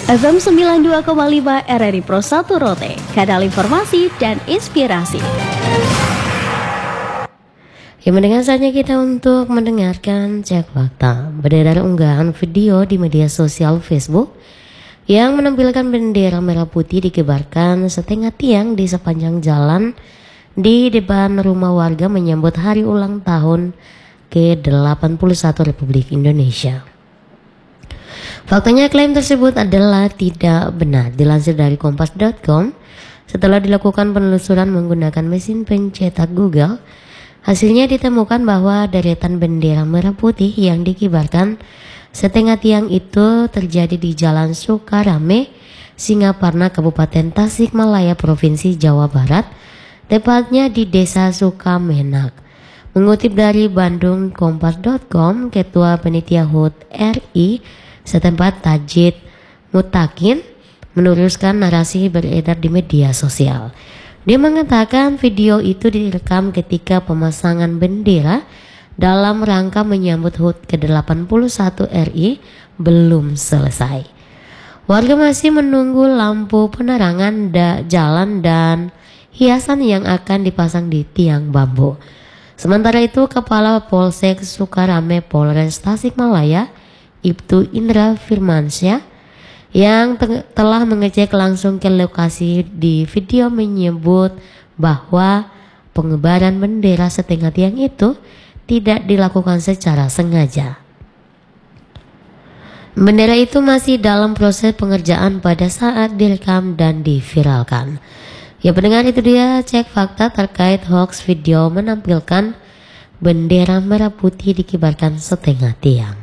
FM 92,5 RRI Pro 1 Rote, kanal informasi dan inspirasi. Ya, mendengar saja kita untuk mendengarkan cek fakta. Beredar unggahan video di media sosial Facebook yang menampilkan bendera merah putih dikibarkan setengah tiang di sepanjang jalan di depan rumah warga menyambut hari ulang tahun ke-81 Republik Indonesia. Faktanya klaim tersebut adalah tidak benar. Dilansir dari kompas.com, setelah dilakukan penelusuran menggunakan mesin pencetak Google, hasilnya ditemukan bahwa deretan bendera merah putih yang dikibarkan setengah tiang itu terjadi di Jalan Sukarame, Singaparna, Kabupaten Tasikmalaya, Provinsi Jawa Barat, tepatnya di Desa Sukamenak. Mengutip dari Bandung Kompas.com, Ketua Panitia HUT RI setempat Tajid Mutakin meneruskan narasi beredar di media sosial. Dia mengatakan video itu direkam ketika pemasangan bendera dalam rangka menyambut HUT ke-81 RI belum selesai. Warga masih menunggu lampu penerangan jalan dan hiasan yang akan dipasang di tiang bambu. Sementara itu, Kepala Polsek Sukarame Polres Tasikmalaya, Ibtu Indra Firmansyah, yang telah mengecek langsung ke lokasi di video menyebut bahwa pengibaran bendera setengah tiang itu tidak dilakukan secara sengaja. Bendera itu masih dalam proses pengerjaan pada saat direkam dan diviralkan. Ya, pendengar, itu dia cek fakta terkait hoax video menampilkan bendera merah putih dikibarkan setengah tiang.